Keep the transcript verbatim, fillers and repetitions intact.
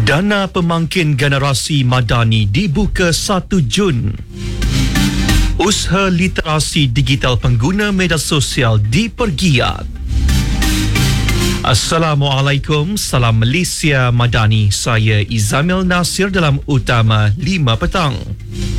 Dana Pemangkin Generasi Madani dibuka satu Jun. Usaha literasi digital pengguna media sosial dipergiat. Assalamualaikum, salam Malaysia Madani. Saya Izamil Nasir dalam Utama lima Petang.